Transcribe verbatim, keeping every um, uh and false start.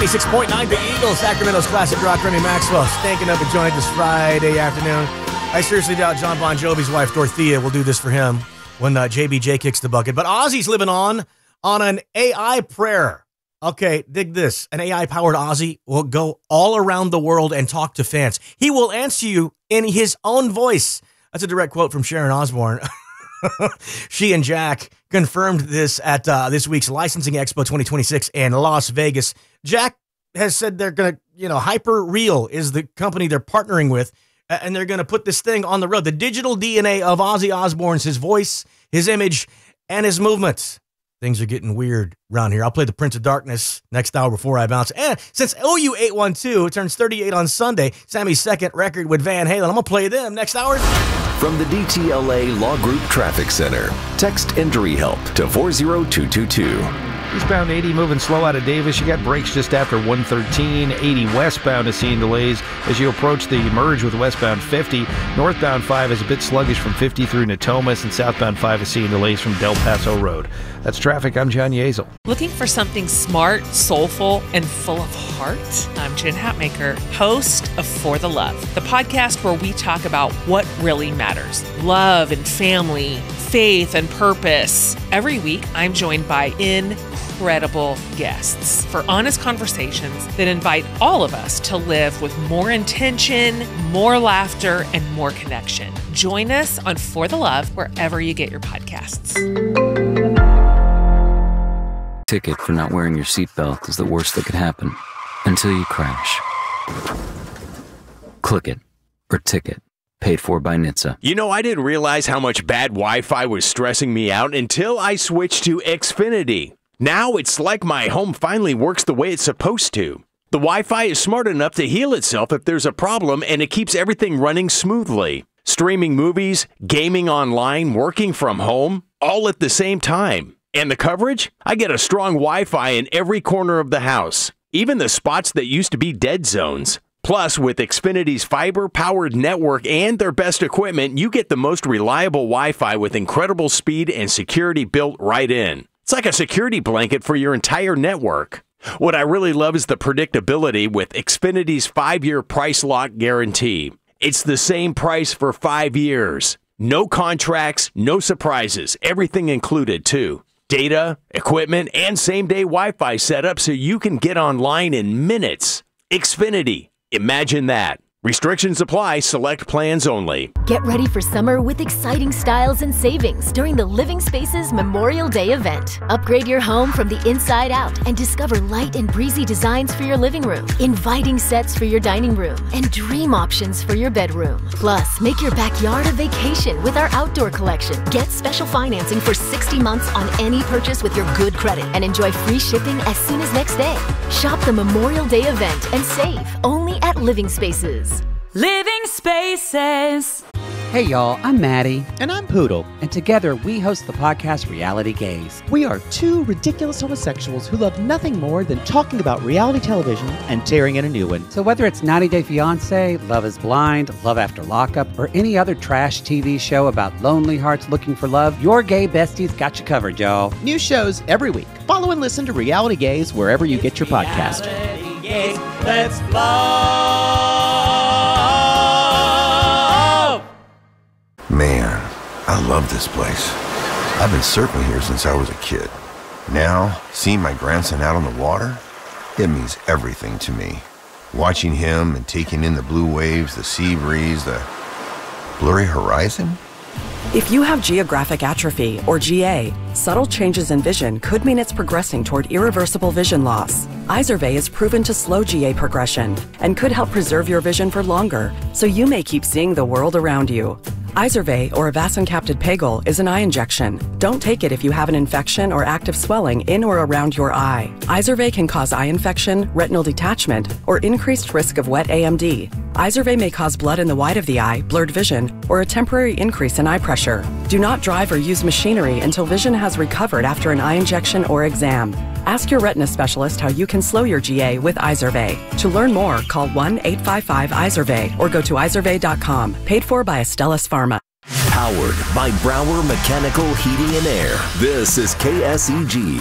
ninety-six point nine, the Eagles, Sacramento's classic rock, Remy Maxwell, stanking up a joint this Friday afternoon. I seriously doubt John Bon Jovi's wife, Dorothea, will do this for him when uh, J B J kicks the bucket. But Ozzy's living on on an A I prayer. Okay, dig this. An A I-powered Ozzy will go all around the world and talk to fans. He will answer you in his own voice. That's a direct quote from Sharon Osbourne. She and Jack confirmed this at uh, this week's Licensing Expo twenty twenty-six in Las Vegas. Jack has said they're going to, you know, Hyperreal is the company they're partnering with, and they're going to put this thing on the road. The digital D N A of Ozzy Osbourne's, his voice, his image, and his movements. Things are getting weird around here. I'll play the Prince of Darkness next hour before I bounce. And since O U eight one two turns thirty-eight on Sunday, Sammy's second record with Van Halen, I'm going to play them next hour. From the D T L A Law Group Traffic Center, text Injury Help to four zero two two two. Eastbound eighty moving slow out of Davis. You got brakes just after one thirteen. eighty westbound is seeing delays as you approach the merge with westbound fifty. Northbound five is a bit sluggish from fifty through Natomas, and southbound five is seeing delays from Del Paso Road. That's traffic. I'm John Yeazel. Looking for something smart, soulful, and full of heart? I'm Jen Hatmaker, host of For the Love, the podcast where we talk about what really matters. Love and family, faith and purpose. Every week, I'm joined by incredible guests for honest conversations that invite all of us to live with more intention, more laughter, and more connection. Join us on For the Love wherever you get your podcasts. Ticket for not wearing your seatbelt is the worst that could happen until you crash. Click it or ticket. Paid for by N H T S A. You know, I didn't realize how much bad Wi-Fi was stressing me out until I switched to Xfinity. Now it's like my home finally works the way it's supposed to. The Wi-Fi is smart enough to heal itself if there's a problem, and it keeps everything running smoothly. Streaming movies, gaming online, working from home, all at the same time. And the coverage? I get a strong Wi-Fi in every corner of the house, even the spots that used to be dead zones. Plus, with Xfinity's fiber-powered network and their best equipment, you get the most reliable Wi-Fi with incredible speed and security built right in. It's like a security blanket for your entire network. What I really love is the predictability with Xfinity's five-year price lock guarantee. It's the same price for five years. No contracts, no surprises, everything included too. Data, equipment, and same-day Wi-Fi setup so you can get online in minutes. Xfinity. Imagine that. Restrictions apply. Select plans only. Get ready for summer with exciting styles and savings during the Living Spaces Memorial Day event. Upgrade your home from the inside out and discover light and breezy designs for your living room, inviting sets for your dining room, and dream options for your bedroom. Plus, make your backyard a vacation with our outdoor collection. Get special financing for sixty months on any purchase with your good credit and enjoy free shipping as soon as next day. Shop the Memorial Day event and save only at Living Spaces. Living Spaces. Hey y'all, I'm Maddie. And I'm Poodle. And together we host the podcast Reality Gaze. We are two ridiculous homosexuals who love nothing more than talking about reality television and tearing in a new one. So whether it's ninety day fiancé, Love is Blind, Love After Lockup, or any other trash T V show about lonely hearts looking for love, your gay besties got you covered, y'all. New shows every week. Follow and listen to Reality Gaze wherever you get your podcast. Reality Gaze, let's flow. Man, I love this place. I've been surfing here since I was a kid. Now, seeing my grandson out on the water, it means everything to me. Watching him and taking in the blue waves, the sea breeze, the blurry horizon. If you have geographic atrophy, or G A, subtle changes in vision could mean it's progressing toward irreversible vision loss. Izervay is proven to slow G A progression and could help preserve your vision for longer, so you may keep seeing the world around you. Izervay, or avacincaptad pegol, is an eye injection. Don't take it if you have an infection or active swelling in or around your eye. Izervay can cause eye infection, retinal detachment, or increased risk of wet A M D. Izervay may cause blood in the white of the eye, blurred vision, or a temporary increase in eye pressure. Do not drive or use machinery until vision has recovered after an eye injection or exam. Ask your retina specialist how you can slow your G A with Izervay. To learn more, call one eight five five Izervay or go to izervay dot com. Paid for by Astellas Pharma. Powered by Brower Mechanical Heating and Air. This is K S E G.